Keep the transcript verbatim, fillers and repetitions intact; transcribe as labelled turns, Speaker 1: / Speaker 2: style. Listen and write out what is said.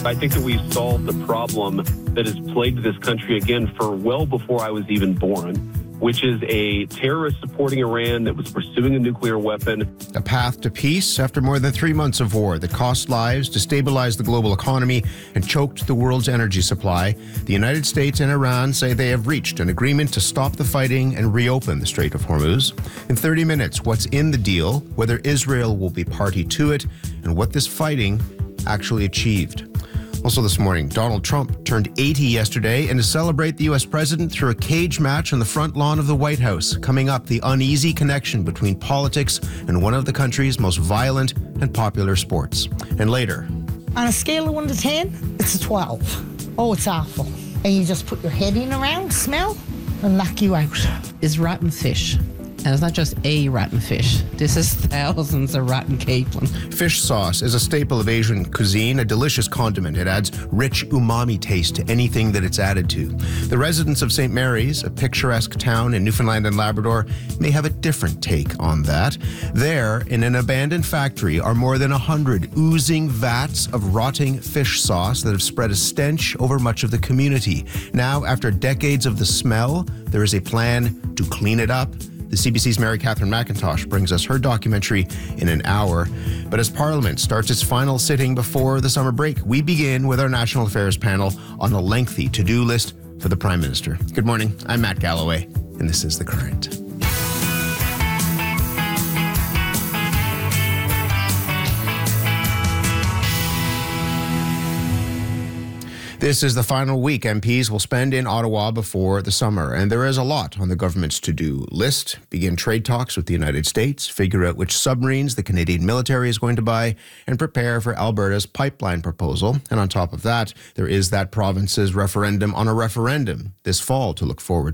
Speaker 1: I think that we've solved the problem that has plagued this country again for well before I was even born, which is a terrorist supporting Iran that was pursuing a nuclear weapon.
Speaker 2: A path to peace after more than three months of war that cost lives, destabilized the global economy, and choked the world's energy supply. The United States and Iran say they have reached an agreement to stop the fighting and reopen the Strait of Hormuz. In thirty minutes, what's in the deal, whether Israel will be party to it, and what this fighting actually achieved. Also this morning, Donald Trump turned eighty yesterday, and to celebrate the U S president through a cage match on the front lawn of the White House. Coming up, the uneasy connection between politics and one of the country's most violent and popular sports. And later,
Speaker 3: on a scale of one to ten, it's a twelve. Oh, it's awful. And you just put your head in around, smell, and knock you out.
Speaker 4: Is rotten fish. And it's not just a rotten fish. This is thousands of rotten capelin.
Speaker 2: Fish sauce is a staple of Asian cuisine, a delicious condiment. It adds rich umami taste to anything that it's added to. The residents of Saint Mary's, a picturesque town in Newfoundland and Labrador, may have a different take on that. There, in an abandoned factory, are more than a hundred oozing vats of rotting fish sauce that have spread a stench over much of the community. Now, after decades of the smell, there is a plan to clean it up. The C B C's Mary Catherine McIntosh brings us her documentary in an hour. But as Parliament starts its final sitting before the summer break, we begin with our National Affairs panel on a lengthy to-do list for the Prime Minister. Good morning. I'm Matt Galloway, and this is The Current. This is the final week M Ps will spend in Ottawa before the summer, and there is a lot on the government's to-do list. Begin trade talks with the United States, figure out which submarines the Canadian military is going to buy, and prepare for Alberta's pipeline proposal. And on top of that, there is that province's referendum on a referendum this fall to look forward